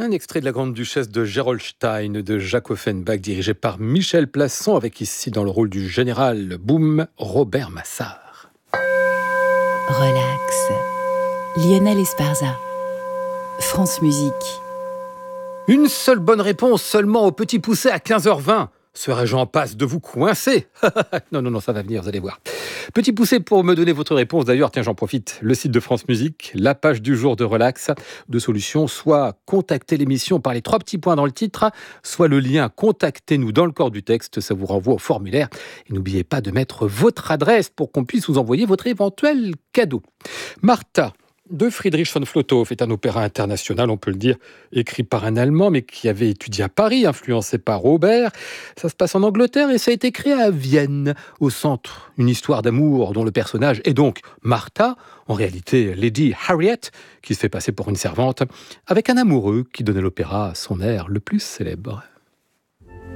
Un extrait de La Grande Duchesse de Gerolstein de Jacques Offenbach, dirigé par Michel Plasson, avec ici dans le rôle du général Boum, Robert Massard. Relax. Lionel Esparza. France Musique. Une seule bonne réponse seulement au Petit Poucet à 15h20. Serais-je en passe de vous coincer? Non, ça va venir, vous allez voir. Petit Poucet, pour me donner votre réponse, d'ailleurs, tiens, j'en profite, le site de France Musique, la page du jour de Relax, de solutions, soit contacter l'émission par les 3 petits points dans le titre, soit le lien contactez-nous dans le corps du texte, ça vous renvoie au formulaire. Et n'oubliez pas de mettre votre adresse pour qu'on puisse vous envoyer votre éventuel cadeau. Martha de Friedrich von Flotow est un opéra international, on peut le dire, écrit par un Allemand, mais qui avait étudié à Paris, influencé par Robert. Ça se passe en Angleterre et ça a été créé à Vienne, au centre. Une histoire d'amour dont le personnage est donc Martha, en réalité Lady Harriet, qui se fait passer pour une servante, avec un amoureux qui donnait l'opéra son air le plus célèbre.